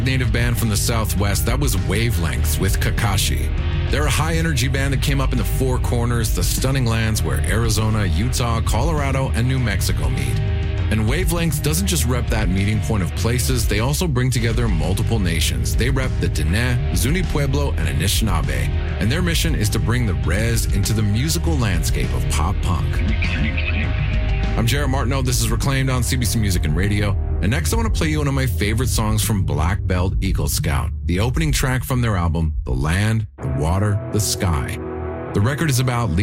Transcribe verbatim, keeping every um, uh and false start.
native band from the Southwest. That was Wavelengths with Kakashi. They're a high-energy band that came up in the Four Corners, the stunning lands where Arizona, Utah, Colorado, and New Mexico meet. And Wavelengths doesn't just rep that meeting point of places, they also bring together multiple nations. They rep the Diné, Zuni Pueblo, and Anishinaabe. And their mission is to bring the res into the musical landscape of pop punk. I'm Jarrett Martineau. This is Reclaimed on C B C Music and Radio. And next I want to play you one of my favorite songs from Black Belt Eagle Scout, the opening track from their album, The Land, the Water, the Sky. The record is about